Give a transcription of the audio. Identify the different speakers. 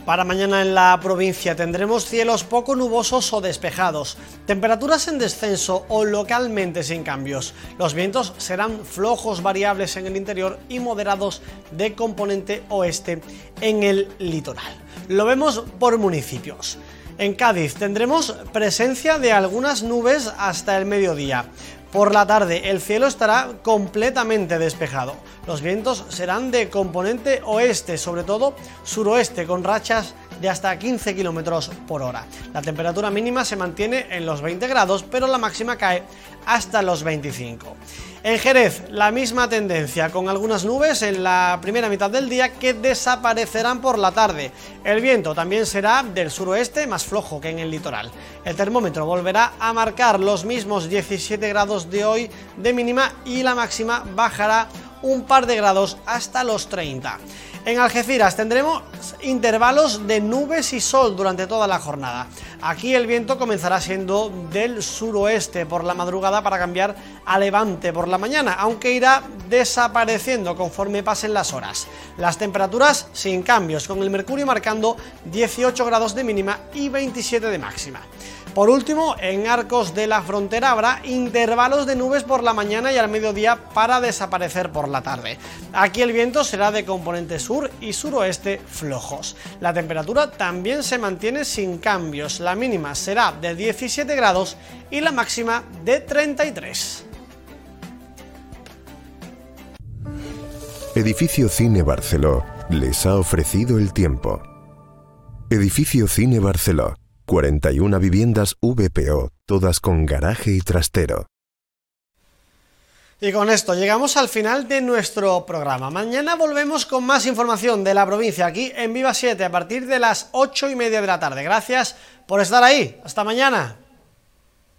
Speaker 1: Para mañana en la provincia tendremos cielos poco nubosos o despejados, temperaturas en descenso o localmente sin cambios. Los vientos serán flojos variables en el interior y moderados de componente oeste en el litoral. Lo vemos por municipios. En Cádiz tendremos presencia de algunas nubes hasta el mediodía. Por la tarde el cielo estará completamente despejado. Los vientos serán de componente oeste, sobre todo suroeste, con rachas de hasta 15 km por hora. La temperatura mínima se mantiene en los 20 grados, pero la máxima cae hasta los 25. En Jerez, la misma tendencia, con algunas nubes en la primera mitad del día que desaparecerán por la tarde. El viento también será del suroeste, más flojo que en el litoral. El termómetro volverá a marcar los mismos 17 grados de hoy de mínima y la máxima bajará un par de grados hasta los 30. En Algeciras tendremos intervalos de nubes y sol durante toda la jornada. Aquí el viento comenzará siendo del suroeste por la madrugada para cambiar a levante por la mañana, aunque irá desapareciendo conforme pasen las horas. Las temperaturas sin cambios, con el mercurio marcando 18 grados de mínima y 27 de máxima. Por último, en Arcos de la Frontera habrá intervalos de nubes por la mañana y al mediodía para desaparecer por la tarde. Aquí el viento será de componente sur y suroeste flojos. La temperatura también se mantiene sin cambios. La mínima será de 17 grados y la máxima de 33.
Speaker 2: Edificio Cine Barceló les ha ofrecido el tiempo. Edificio Cine Barceló. 41 viviendas VPO, todas con garaje y trastero.
Speaker 1: Y con esto llegamos al final de nuestro programa. Mañana volvemos con más información de la provincia aquí en Viva 7 a partir de las 8:30 de la tarde. Gracias por estar ahí. Hasta mañana.